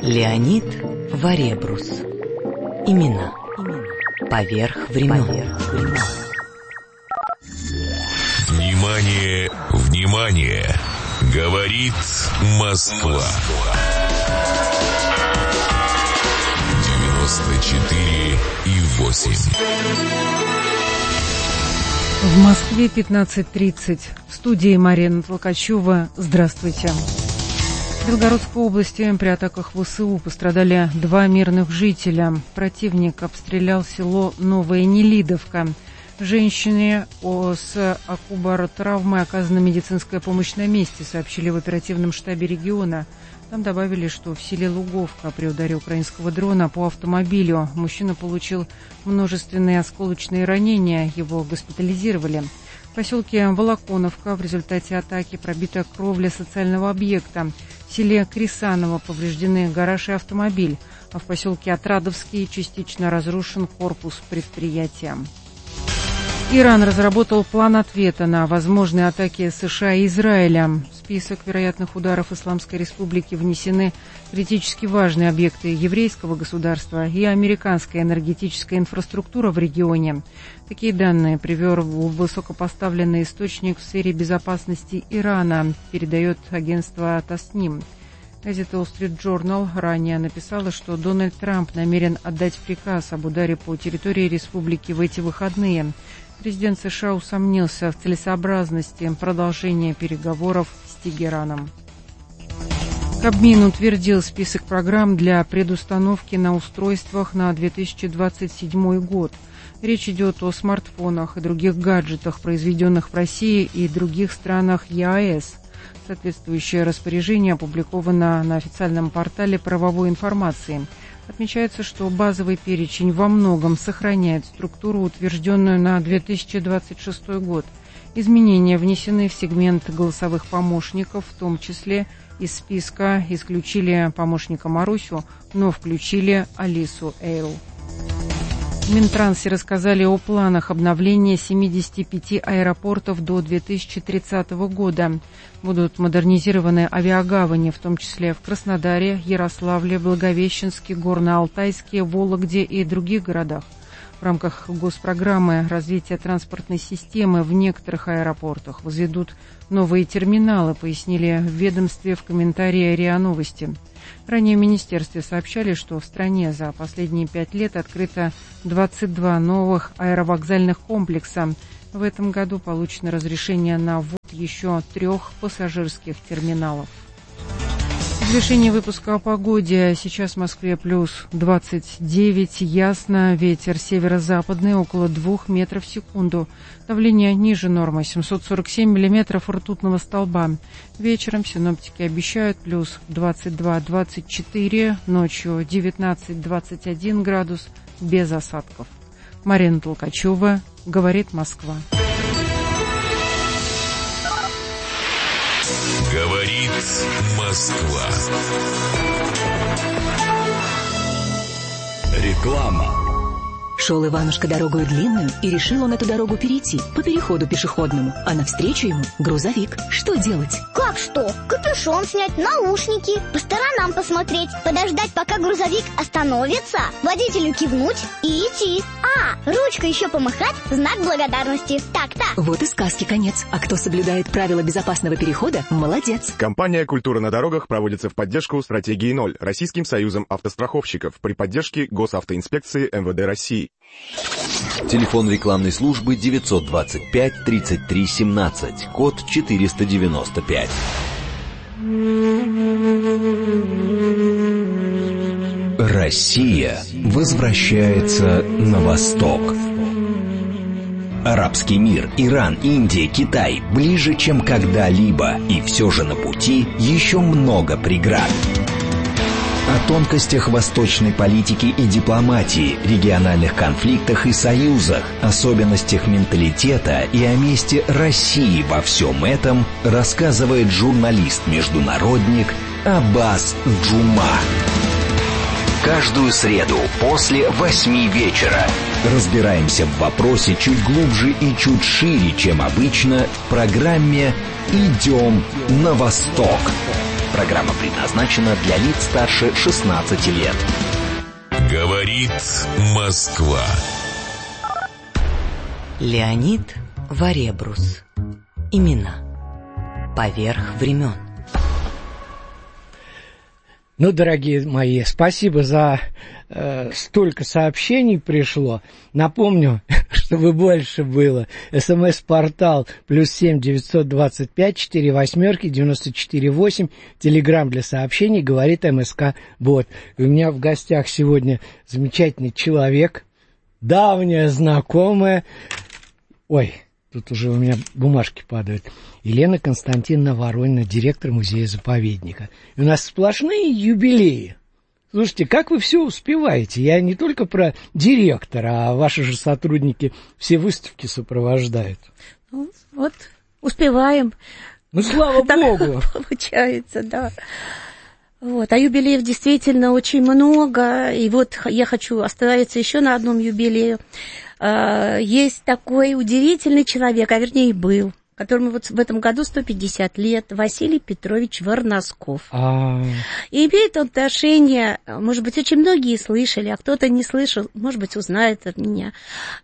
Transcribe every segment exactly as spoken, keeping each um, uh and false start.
Леонид Варебрус. Имена. Поверх времен. Внимание, внимание! Говорит Москва. девяносто четыре и восемь. В Москве пятнадцать тридцать. В студии Марина Толкачева. Здравствуйте. В Белгородской области при атаках ВСУ пострадали два мирных жителя. Противник обстрелял село Новая Нелидовка. Женщине с акубаротравмой оказана медицинская помощь на месте, сообщили в оперативном штабе региона. Там добавили, что в селе Луговка при ударе украинского дрона по автомобилю мужчина получил множественные осколочные ранения, его госпитализировали. В поселке Волоконовка в результате атаки пробита кровля социального объекта. В селе Крисаново повреждены гараж и автомобиль, а в поселке Отрадовский частично разрушен корпус предприятия. Иран разработал план ответа на возможные атаки США и Израиля. В список вероятных ударов Исламской Республики внесены критически важные объекты еврейского государства и американская энергетическая инфраструктура в регионе. Такие данные привел высокопоставленный источник в сфере безопасности Ирана, передает агентство Тасним. Газета Wall Street Journal ранее написала, что Дональд Трамп намерен отдать приказ об ударе по территории республики в эти выходные. Президент США усомнился в целесообразности продолжения переговоров с Тегераном. Кабмин утвердил список программ для предустановки на устройствах на две тысячи двадцать седьмой год. Речь идет о смартфонах и других гаджетах, произведенных в России и других странах ЕАЭС. Соответствующее распоряжение опубликовано на официальном портале правовой информации. Отмечается, что базовый перечень во многом сохраняет структуру, утвержденную на две тысячи двадцать шестой год. Изменения внесены в сегмент голосовых помощников, в том числе из списка исключили помощника Марусю, но включили Алису Эйл. В Минтрансе рассказали о планах обновления семидесяти пяти аэропортов до две тысячи тридцатого года. Будут модернизированы авиагавани, в том числе в Краснодаре, Ярославле, Благовещенске, Горно-Алтайске, Вологде и других городах. В рамках госпрограммы развития транспортной системы в некоторых аэропортах возведут новые терминалы, пояснили в ведомстве в комментарии РИА Новости. Ранее в министерстве сообщали, что в стране за последние пять лет открыто двадцать два новых аэровокзальных комплекса. В этом году получено разрешение на ввод еще трех пассажирских терминалов. В завершении выпуска о погоде. Сейчас в Москве плюс двадцать девять, ясно, ветер северо-западный около двух метров в секунду. Давление ниже нормы, семьсот сорок семь миллиметров ртутного столба. Вечером синоптики обещают плюс двадцать два - двадцать четыре, ночью девятнадцать - двадцать один градус, без осадков. Марина Толкачева, говорит Москва. Говорит Москва. Реклама. Шел Иванушка дорогою длинную, и решил он эту дорогу перейти по переходу пешеходному, а навстречу ему грузовик. Что делать? Как что? Капюшон снять, наушники, по сторонам посмотреть, подождать, пока грузовик остановится, водителю кивнуть и идти. А, ручкой еще помахать, знак благодарности. Так-то. Вот и сказки конец. А кто соблюдает правила безопасного перехода, молодец. Компания «Культура на дорогах» проводится в поддержку стратегии ноль Российским союзом автостраховщиков при поддержке Госавтоинспекции эм вэ дэ России. Телефон рекламной службы девятьсот двадцать пять тридцать три семнадцать, код четыреста девяносто пять. Россия возвращается на восток. Арабский мир, Иран, Индия, Китай ближе, чем когда-либо, и все же на пути еще много преград. О тонкостях восточной политики и дипломатии, региональных конфликтах и союзах, особенностях менталитета и о месте России во всем этом рассказывает журналист-международник Аббас Джума. Каждую среду после восьми вечера разбираемся в вопросе чуть глубже и чуть шире, чем обычно, в программе «Идем на восток». Программа предназначена для лиц старше шестнадцати лет. Говорит Москва. Леонид Варебрус. Имена. Поверх времен. Ну, дорогие мои, спасибо за э, столько сообщений пришло. Напомню, чтобы больше было. СМС-портал плюс семь девятьсот двадцать пять четыре восьмерки девяносто четыре восемь. Телеграм для сообщений, говорит МСК-бот. И у меня в гостях сегодня замечательный человек, давняя знакомая. Ой, тут уже у меня бумажки падают. Елена Константиновна Воронина, директор музея-заповедника. И у нас сплошные юбилеи. Слушайте, как вы все успеваете? Я не только про директора, а ваши же сотрудники все выставки сопровождают. Ну, вот, успеваем. Ну, слава богу. Получается, да. Вот, а юбилеев действительно очень много. И вот я хочу остановиться еще на одном юбилее. Есть такой удивительный человек, а вернее был, которому вот в этом году сто пятьдесят лет, Василий Петрович Варнасков. А... И имеет отношение, может быть, очень многие слышали, а кто-то не слышал, может быть, узнает от меня.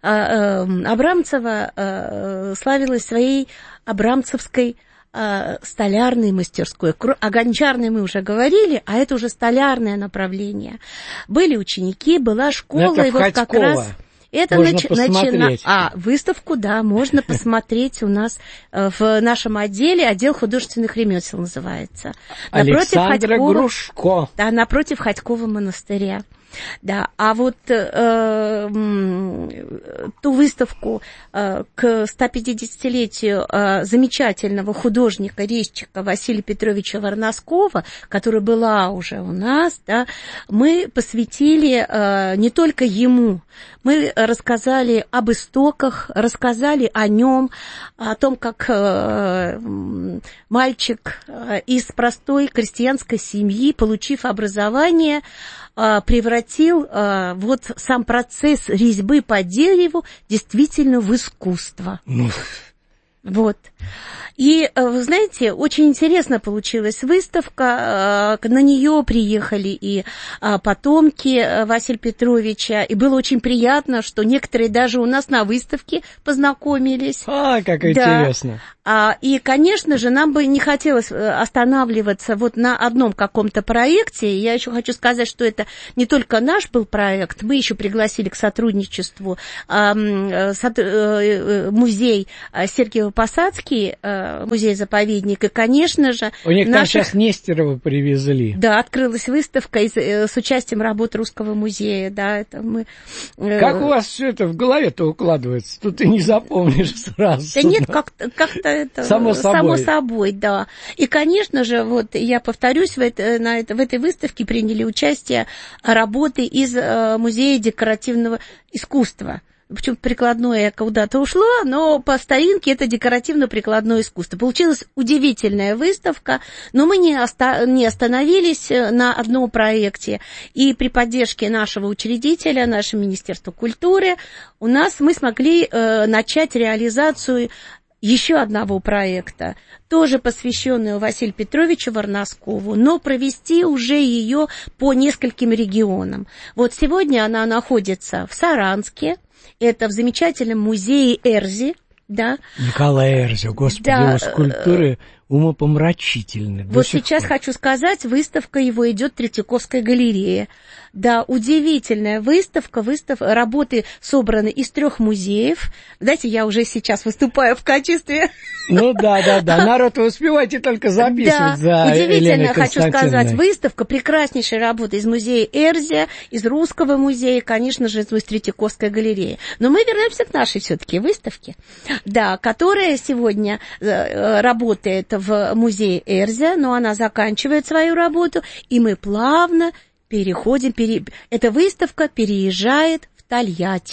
Абрамцева славилась своей абрамцевской столярной мастерской. О гончарной мы уже говорили, а это уже столярное направление. Были ученики, была школа, это и вот как раз... Это можно нач... посмотреть. Начина... А, выставку, да, можно посмотреть у нас в нашем отделе, отдел художественных ремесел называется. Александра напротив Ходькова... Грушко. Да, напротив Ходькова монастыря. Да, а вот э, ту выставку э, к стопятидесятилетию э, замечательного художника, резчика Василия Петровича Варнаскова, которая была уже у нас, да, мы посвятили э, не только ему, мы рассказали об истоках, рассказали о нем, о том, как э, мальчик э, из простой крестьянской семьи, получив образование, превратил а, вот сам процесс резьбы по дереву действительно в искусство. Ну. Вот. И, вы знаете, очень интересно получилась выставка, на нее приехали и потомки Василия Петровича, и было очень приятно, что некоторые даже у нас на выставке познакомились. А, как да. Интересно. И, конечно же, нам бы не хотелось останавливаться вот на одном каком-то проекте. Я еще хочу сказать, что это не только наш был проект, мы еще пригласили к сотрудничеству музей Сергиево-Посадский, музей-заповедник, и, конечно же... У них наших... там сейчас Нестерова привезли. Да, открылась выставка из, с участием работ Русского музея, да, это мы... Как у вас все это в голове-то укладывается? Тут и не запомнишь сразу. Да нет, как-то, как-то это... Само собой. Само собой, да. И, конечно же, вот я повторюсь, в, это, на это, в этой выставке приняли участие работы из Музея декоративного искусства. Почему-то прикладное куда-то ушло, но по старинке это декоративно-прикладное искусство. Получилась удивительная выставка, но мы не, оста- не остановились на одном проекте. И при поддержке нашего учредителя, нашего Министерства культуры, у нас мы смогли э, начать реализацию еще одного проекта, тоже посвященного Василию Петровичу Варнаскову, но провести уже ее по нескольким регионам. Вот сегодня она находится в Саранске, это в замечательном музее Эрзи, да. Николай Эрзи, господи, да, его скульптуры умопомрачительны. Вот сейчас пор. Хочу сказать, выставка его идет в Третьяковской галерее. Да, удивительная выставка, выставка, работы собраны из трех музеев. Знаете, я уже сейчас выступаю в качестве... Ну да, да, да, народ, вы успеваете только записывать да, за удивительно, хочу сказать, выставка, прекраснейшая работа из музея Эрзи, из Русского музея, конечно же, из Третьяковской галереи. Но мы вернемся к нашей все-таки выставке, да, которая сегодня работает в музее Эрзи, но она заканчивает свою работу, и мы плавно переходим, пере... эта выставка переезжает в Тольятти.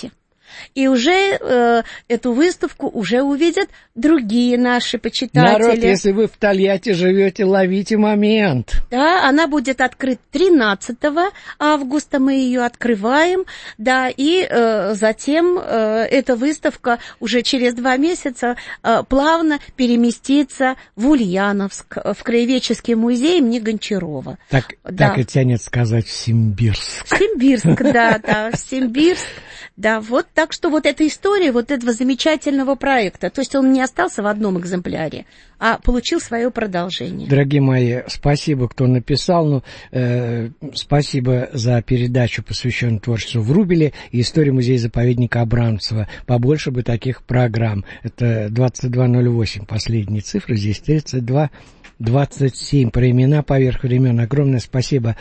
И уже э, эту выставку уже увидят другие наши почитатели. Народ, если вы в Тольятти живете, ловите момент. Да, она будет открыта тринадцатого августа, мы ее открываем, да, и э, затем э, эта выставка уже через два месяца э, плавно переместится в Ульяновск, в Краеведческий музей имени Гончарова. Так, да. так и тянет сказать в Симбирск. В Симбирск, да, да, в Симбирск. Да, вот так что вот эта история вот этого замечательного проекта, то есть он не остался в одном экземпляре, а получил свое продолжение. Дорогие мои, спасибо, кто написал, ну, э, спасибо за передачу, посвященную творчеству Врубеля и истории музея-заповедника Абрамцева. Побольше бы таких программ. Это двадцать два ноль восемь, последние цифры, здесь тридцать два двадцать семь. Про имена поверх времен. Огромное спасибо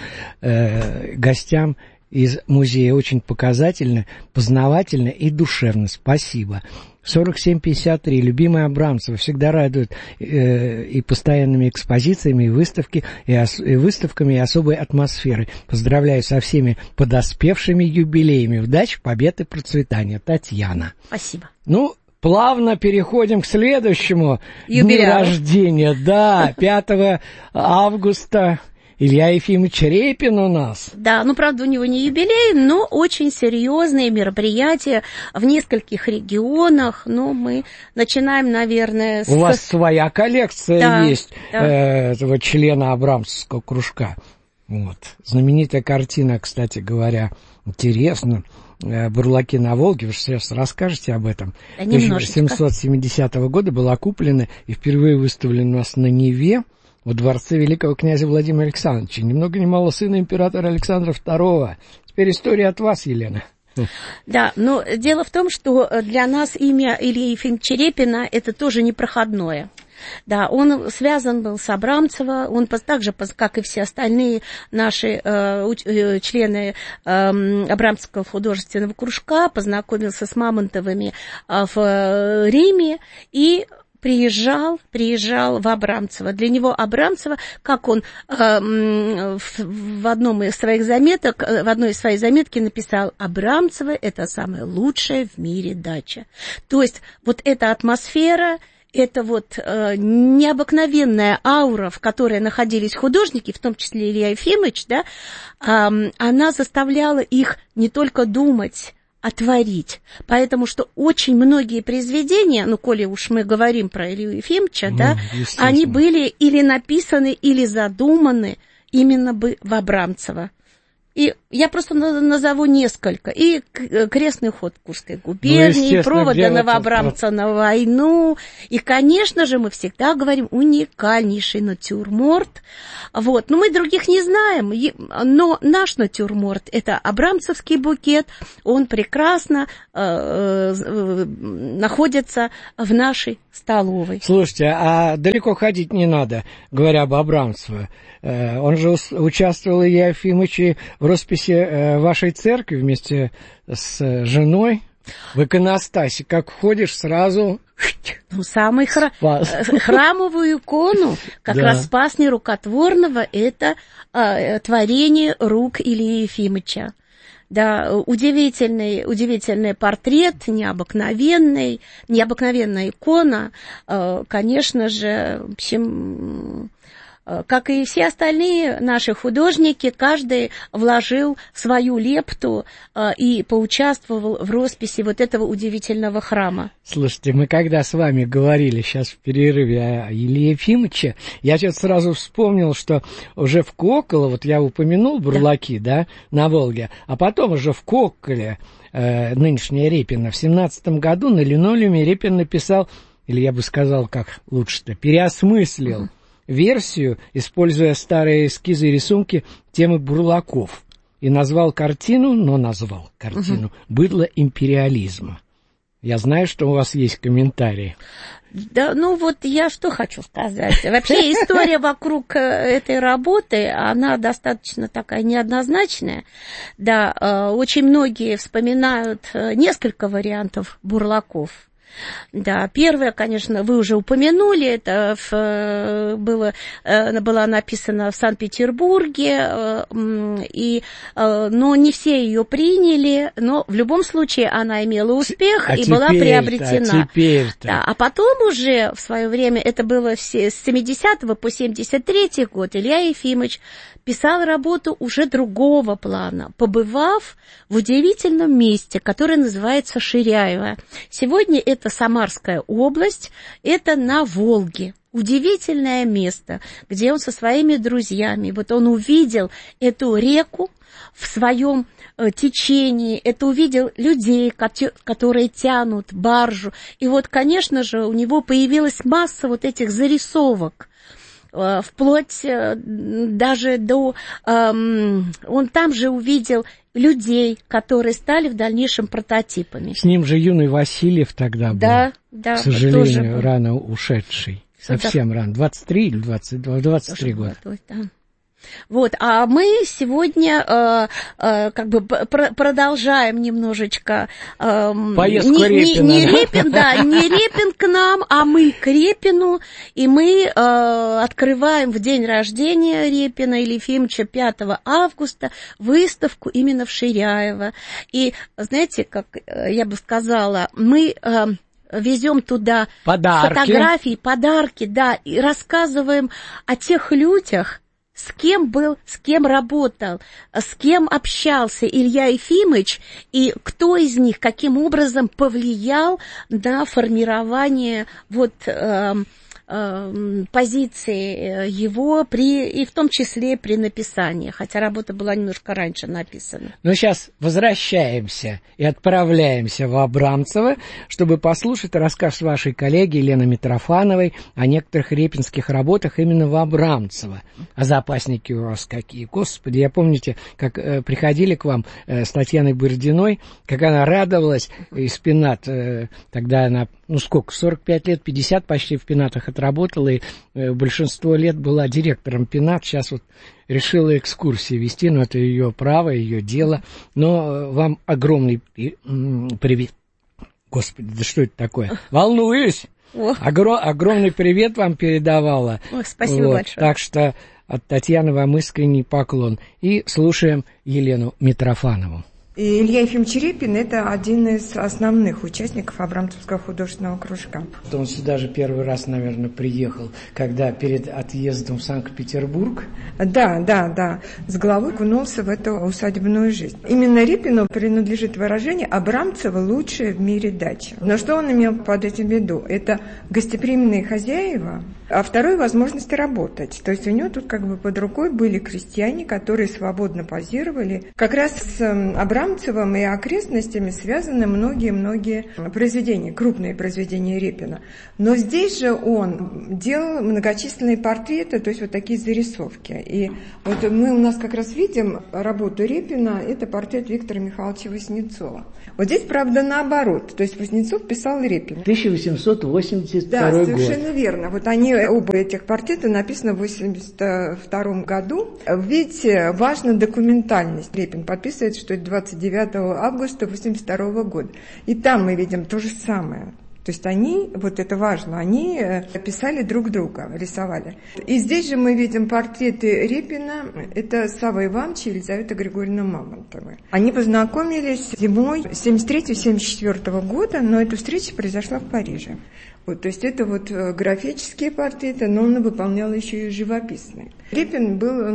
э, гостям из музея. Очень показательно, познавательно и душевно. Спасибо. сорок семь пятьдесят три. Любимый Абрамцева всегда радует э, и постоянными экспозициями, и, выставки, и, ос, и выставками, и особой атмосферой. Поздравляю со всеми подоспевшими юбилеями. Удачи, побед и процветания. Татьяна. Спасибо. Ну, плавно переходим к следующему юбиляру. Дню рождения. Да, пятого августа. Илья Ефимович Репин у нас. Да, ну, правда, у него не юбилей, но очень серьезные мероприятия в нескольких регионах. Но мы начинаем, наверное, с... У вас своя коллекция да, есть да. Э, этого члена Абрамцевского кружка. Вот. Знаменитая картина, кстати говоря, интересно. «Бурлаки на Волге», вы же сейчас расскажете об этом. Да, тысяча семьсот семидесятого года была куплена и впервые выставлена у нас на Неве, во дворце великого князя Владимира Александровича. Ни много ни мало сына императора Александра второго. Теперь история от вас, Елена. Да, но дело в том, что для нас имя Ильи Ефимовича Репина это тоже непроходное. Да, он связан был с Абрамцева, он так же, как и все остальные наши э, члены э, Абрамцевского художественного кружка, познакомился с Мамонтовыми в Риме и приезжал, приезжал в Абрамцево. Для него Абрамцево, как он э, в, в одном из своих заметок, в одной из своих заметки написал, Абрамцево – это самая лучшая в мире дача. То есть вот эта атмосфера, это вот э, необыкновенная аура, в которой находились художники, в том числе Илья Ефимович, да, э, она заставляла их не только думать, а творить. Поэтому что очень многие произведения, ну, коли уж мы говорим про Илью Ефимовича, ну, да, они были или написаны, или задуманы именно бы в Абрамцево. И я просто назову несколько. И «Крестный ход Курской губернии», ну, «Проводы новоабрамца на войну». И, конечно же, мы всегда говорим уникальнейший натюрморт. Вот. Но мы других не знаем. Но наш натюрморт – это абрамцевский букет. Он прекрасно э, э, находится в нашей столовой. Слушайте, а далеко ходить не надо, говоря об Абрамцеве. Он же участвовал, Илья Ефимович, в росписи вашей церкви вместе с женой в иконостасе. Как входишь, сразу... Ну, самый хра... храмовую икону, как да. раз спас нерукотворного, это а, творение рук Ильи Ефимовича. Да, удивительный, удивительный портрет, необыкновенный, необыкновенная икона, конечно же, в общем, как и все остальные наши художники, каждый вложил свою лепту и поучаствовал в росписи вот этого удивительного храма. Слушайте, мы когда с вами говорили сейчас в перерыве о Илье Ефимовиче, я сейчас сразу вспомнил, что уже в Коколе, вот я упомянул бурлаки, да, да на Волге, а потом уже в Коколе, э, нынешняя Репина, в семнадцатом году на линолеуме Репин написал, или я бы сказал, как лучше-то, переосмыслил uh-huh. версию, используя старые эскизы и рисунки темы бурлаков, и назвал картину, но назвал картину uh-huh. «Быдло империализма». Я знаю, что у вас есть комментарии. Да, ну вот я что хочу сказать. Вообще история вокруг этой работы, она достаточно такая неоднозначная. Да, очень многие вспоминают несколько вариантов бурлаков. Да, первое, конечно, вы уже упомянули, это в, было, была написана в Санкт-Петербурге, и, но не все ее приняли, но в любом случае она имела успех а и была приобретена. А, теперь-то. Да, а потом уже в свое время, это было с семидесятого по семьдесят третий год, Илья Ефимович писал работу уже другого плана, побывав в удивительном месте, которое называется Ширяево. Сегодня это Самарская область, это на Волге. Удивительное место, где он со своими друзьями, вот он увидел эту реку в своем э, течении, это увидел людей, которые тянут баржу. И вот, конечно же, у него появилась масса вот этих зарисовок, вплоть даже до... Эм, он там же увидел людей, которые стали в дальнейшем прототипами. С ним же юный Васильев тогда был, да, да, к сожалению, рано ушедший. Совсем да. рано, двадцать три или двадцать два, двадцать три года. Да. Вот, а мы сегодня э, э, как бы пр- продолжаем немножечко э, поездку не, Репина. Не, не Репин, да, не Репин к нам, а мы к Репину, и мы э, открываем в день рождения Репина Ильи Ефимовича пятого августа выставку именно в Ширяево. И знаете, как я бы сказала, мы э, везем туда подарки. фотографии, подарки, да, и рассказываем о тех людях, с кем был, с кем работал, с кем общался Илья Ефимович, и кто из них каким образом повлиял на формирование вот, э, э, позиции его, при, и в том числе при написании, хотя работа была немножко раньше написана. Но сейчас возвращаемся и отправляемся в Абрамцево, чтобы послушать рассказ вашей коллеги Елены Митрофановой о некоторых репинских работах именно в Абрамцево. А запасники у вас какие? Господи, я помните, как э, приходили к вам э, с Татьяной Бородиной, как она радовалась из Пенат, э, тогда она, ну сколько, сорок пять лет, пятьдесят почти в Пенатах отработала, и э, большинство лет была директором Пенат, сейчас вот решила экскурсии вести, но это ее право, ее дело, но э, вам огромный э, привет. Господи, да что это такое? Волнуюсь! Огро- огромный привет вам передавала. Ой, спасибо вот, большое. Так что от Татьяны вам искренний поклон. И слушаем Елену Митрофанову. И Илья Ефимович Репин – это один из основных участников Абрамцевского художественного кружка. Он сюда же первый раз, наверное, приехал, когда перед отъездом в Санкт-Петербург. Да, да, да. С головой окунулся в эту усадебную жизнь. Именно Репину принадлежит выражение «Абрамцево лучшая в мире дача». Но что он имел под этим в виду? Это гостеприимные хозяева, а второй – возможности работать. То есть у него тут как бы под рукой были крестьяне, которые свободно позировали. Как раз с Абрамцевым Абрамцевым и окрестностями связаны многие-многие произведения, крупные произведения Репина. Но здесь же он делал многочисленные портреты, то есть вот такие зарисовки. И вот мы у нас как раз видим работу Репина, это портрет Виктора Михайловича Васнецова. Вот здесь, правда, наоборот, то есть Васнецов писал Репина. тысяча восемьсот восемьдесят второй год. Да, совершенно год. верно. Вот они, оба этих портрета написаны в восемьдесят втором году. Видите, важна документальность. Репин подписывает, что это двадцать девятого августа восемьдесят второго года. И там мы видим то же самое. То есть они, вот это важно, они писали друг друга, рисовали. И здесь же мы видим портреты Репина, это Савва Иванович и Елизавета Григорьевна Мамонтовы. Они познакомились зимой семьдесят третьего — семьдесят четвёртого года, но эта встреча произошла в Париже. Вот, то есть это вот графические портреты, но он выполнял еще и живописные. Репин был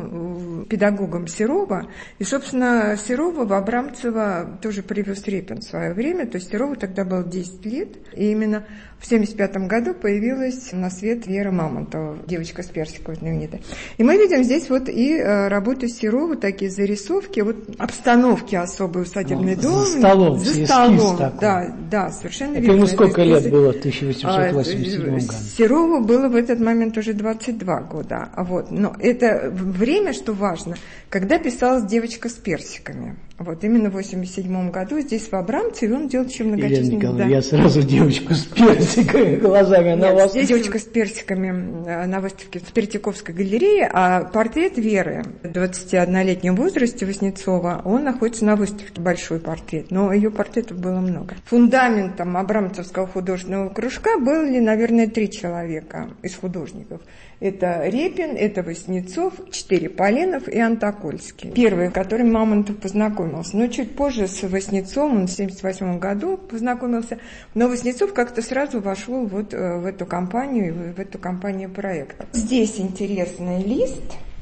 ну, педагогом Серова, и, собственно, Серова в Абрамцево тоже привез Репин в свое время, то есть Серову тогда было десять лет, и именно в семьдесят пятом году появилась на свет Вера Мамонтова, девочка с персиком знаменитая. И мы видим здесь вот и работы Серова, такие зарисовки, вот обстановки особой усадебный дом. За столом. За столом, да, да, совершенно верно. Ему сколько лет было в тысяча восемьсот восемьдесят седьмом году? Серову было в этот момент уже двадцать два года. Вот. Но это время, что важно, когда писалась девочка с персиками. Вот именно в восемьдесят седьмом году здесь в Абрамцеве он делал еще многочисленные... Елена да. Я сразу девочку с персиками глазами. Она Нет, вас... здесь девочка с персиками на выставке в Третьяковской галерее, а портрет Веры в двадцатиоднолетнем возрасте Васнецова, он находится на выставке, большой портрет, но ее портретов было много. Фундаментом Абрамцевского художественного кружка были, наверное, три человека из художников. Это Репин, это Васнецов, Четыре Поленов и Антокольский. Первый, с которым Мамонтов познакомился. Но чуть позже с Васнецовым, он в семьдесят восьмом году познакомился, но Васнецов как-то сразу вошел вот в эту компанию, в эту компанию проекта. Здесь интересный лист.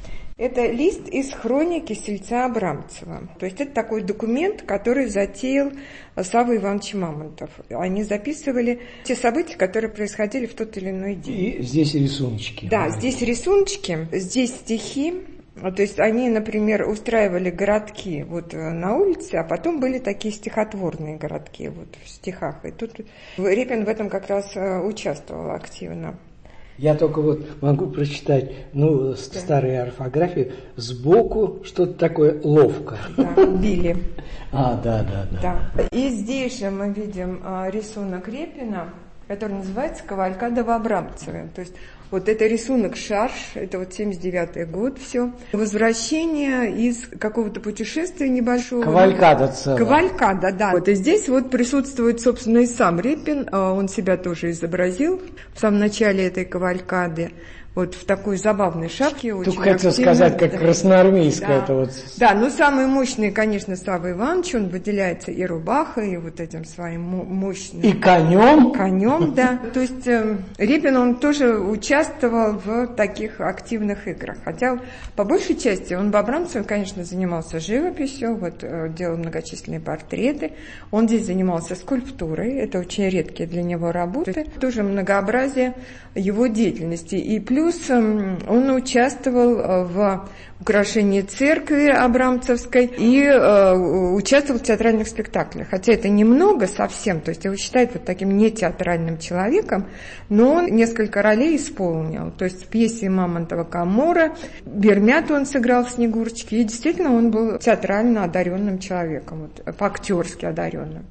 Это лист из хроники сельца Абрамцева. То есть это такой документ, который затеял Савва Иванович Мамонтов. Они записывали те события, которые происходили в тот или иной день. И здесь рисуночки. Да, здесь рисуночки, здесь стихи. То есть они, например, устраивали городки вот на улице, а потом были такие стихотворные городки вот в стихах. И тут Репин в этом как раз участвовал активно. Я только вот могу прочитать, ну, да. старые орфографии, сбоку что-то такое ловко. Да, били. А, да, да, да. да. И здесь же мы видим а, рисунок Репина, который называется «Кавалькада в Абрамцеве». То есть вот это рисунок «Шарш», это вот семьдесят девятый год, все. Возвращение из какого-то путешествия небольшого. Кавалькада целая. Кавалькада, да. Вот и здесь вот присутствует, собственно, и сам Репин. Он себя тоже изобразил в самом начале этой кавалькады. Вот в такой забавной шапке. Тут хотел сказать, как да. красноармейская. Да. Это вот... да, но самый мощный, конечно, Савва Иванович, он выделяется и рубахой, и вот этим своим мощным... И конем. Конем, да. То есть э, Репин, он тоже участвовал в таких активных играх. Хотя, по большей части, он в Абрамцеве, конечно, занимался живописью, вот э, делал многочисленные портреты. Он здесь занимался скульптурой, это очень редкие для него работы. Тоже многообразие его деятельности. И плюс Плюс он участвовал в украшении церкви Абрамцевской и э, участвовал в театральных спектаклях. Хотя это немного совсем, то есть его считают вот таким нетеатральным человеком, но он несколько ролей исполнил. То есть в пьесе Мамонтова «Каморра», Бермяту он сыграл в «Снегурочке», и действительно он был театрально одаренным человеком, вот, по-актерски одаренным.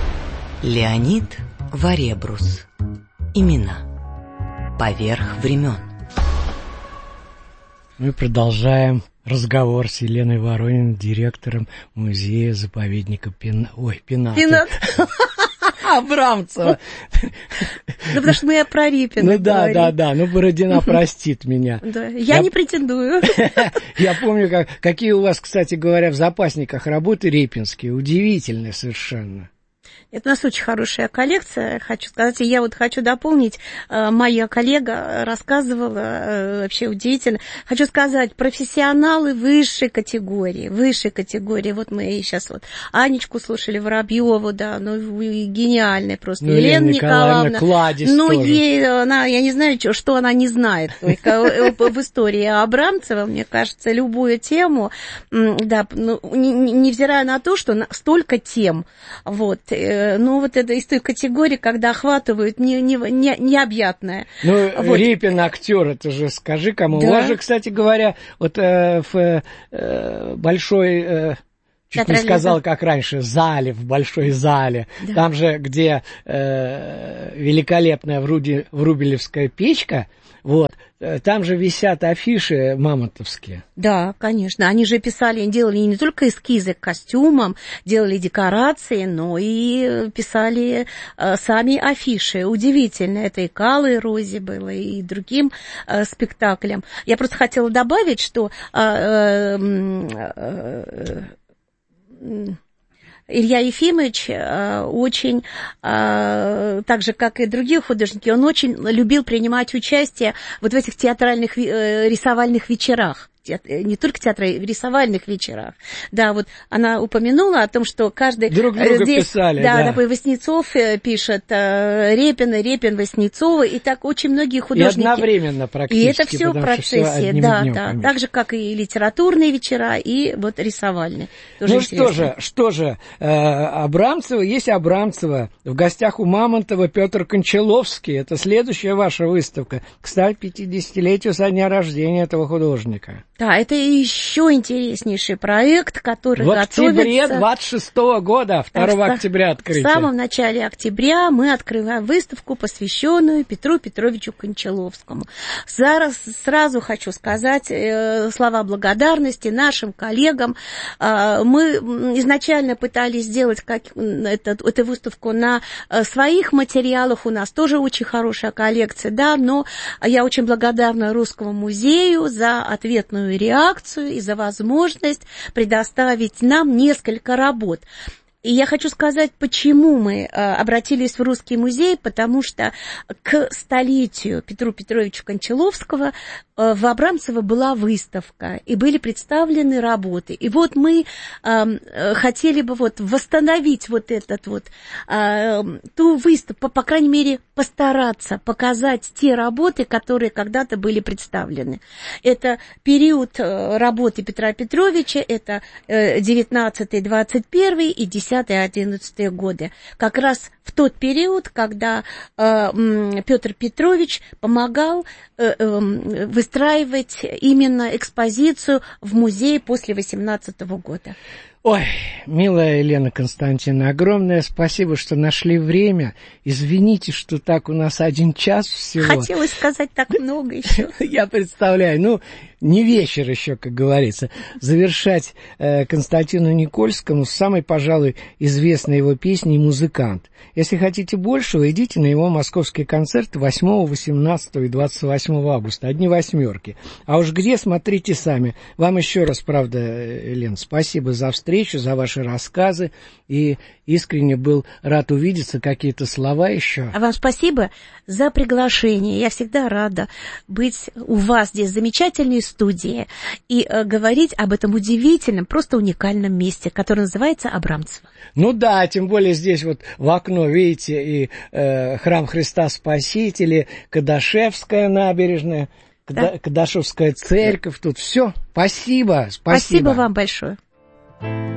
Леонид Варебрус. Имена. Поверх времен. Мы продолжаем разговор с Еленой Ворониной, директором музея-заповедника Пена... Ой, Пената. Пенат. Абрамцева. Ну, потому что мы про Репина Ну, да, да, да, ну, Бородина простит меня. Да, я не претендую. Я помню, как, какие у вас, кстати говоря, в запасниках работы репинские, удивительные совершенно. Это у нас очень хорошая коллекция, хочу сказать. И я вот хочу дополнить, моя коллега рассказывала, вообще удивительно. Хочу сказать, профессионалы высшей категории, высшей категории. Вот мы сейчас вот Анечку слушали, Воробьеву, да, ну, гениальная просто. Ну, Елена Николаевна. Кладезь ну, тоже. ей, она, я не знаю, что она не знает только в истории Абрамцева, мне кажется, любую тему, да, ну, невзирая на то, что столько тем, вот, ну, вот это из той категории, когда охватывают не, не, не, необъятное. Ну, вот. Репин актер, это же скажи кому. Да. У вас же, кстати говоря, вот э, в э, большой... Э, чуть не сказал, как раньше, зале, в большой зале. Да. Там же, где э, великолепная Вруди, Врубелевская печка, вот, там же висят афиши мамонтовские. Да, конечно. Они же писали, делали не только эскизы к костюмам, делали декорации, но и писали э, сами афиши. Удивительно. Это и Каллы и Рози было, и другим э, спектаклям. Я просто хотела добавить, что... Э, э, э, э, Илья Ефимович очень, так же, как и другие художники, он очень любил принимать участие вот в этих театральных рисовальных вечерах. Не только театры, в рисовальных вечерах. Да, вот она упомянула о том, что каждый... Друг друга здесь, писали, да. Да, да. Васнецов пишет Репина, Репин, Васнецова, и так очень многие художники... И одновременно практически. И это все в процессе, да, днем, да. конечно. Так же, как и литературные вечера, и вот рисовальные. Тоже ну интересно. что же, что же, э, Абрамцева есть Абрамцева. В гостях у Мамонтова Петр Кончаловский. Это следующая ваша выставка к ста пятидесятилетию со дня рождения этого художника. Да, это еще интереснейший проект, который в готовится... В октябре двадцать шестого года, второго октября открытие. В самом начале октября мы открываем выставку, посвященную Петру Петровичу Кончаловскому. Зараз, сразу хочу сказать э, слова благодарности нашим коллегам. Э, мы изначально пытались сделать как, этот, эту выставку на э, своих материалах. У нас тоже очень хорошая коллекция, да, но я очень благодарна Русскому музею за ответную реакцию и за возможность предоставить нам несколько работ. И я хочу сказать, почему мы обратились в Русский музей, потому что к столетию Петру Петровича Кончаловского в Абрамцево была выставка, и были представлены работы. И вот мы э, хотели бы вот восстановить вот этот вот, э, ту выставку, по крайней мере, постараться показать те работы, которые когда-то были представлены. Это период работы Петра Петровича, это девятнадцатый, двадцать первый и десятый, одиннадцатый годы. Как раз в тот период, когда э, Петр Петрович помогал э, э, выстраивать именно экспозицию в музее после восемнадцатого года. Ой, милая Елена Константиновна, огромное спасибо, что нашли время. Извините, что так у нас один час всего. Хотелось сказать так много еще. Я представляю, ну, не вечер еще, как говорится. Завершать э, Константину Никольскому с самой, пожалуй, известной его песней «Музыкант». Если хотите большего, идите на его московский концерт восьмого, восемнадцатого и двадцать восьмого августа. Одни восьмерки. А уж где, смотрите сами. Вам еще раз, правда, Елена, спасибо за встречу, за ваши рассказы. И искренне был рад увидеться. Какие-то слова еще. А вам спасибо за приглашение. Я всегда рада быть у вас здесь в замечательной студии и э, говорить об этом удивительном, просто уникальном месте, которое называется Абрамцево. Ну да, тем более здесь вот в окно, видите, и э, храм Христа Спасителя, Кадашевская набережная, Када, да? Кадашевская церковь, тут все. Спасибо, спасибо. Спасибо вам большое.